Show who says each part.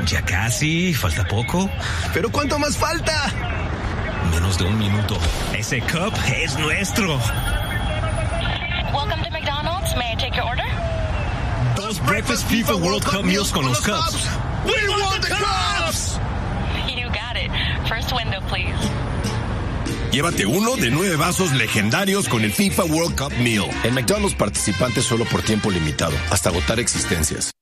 Speaker 1: Ya casi, falta poco.
Speaker 2: ¿Pero cuánto más falta?
Speaker 1: Menos de un minuto. Ese cup es nuestro.
Speaker 3: Welcome to McDonald's. May I take your order?
Speaker 1: Dos breakfast FIFA World Cup meals con los cups.
Speaker 2: We want the cups!
Speaker 3: You got it. First window, please.
Speaker 4: Llévate uno de 9 vasos legendarios con el FIFA World Cup Meal.
Speaker 5: En McDonald's, participantes solo por tiempo limitado, hasta agotar existencias.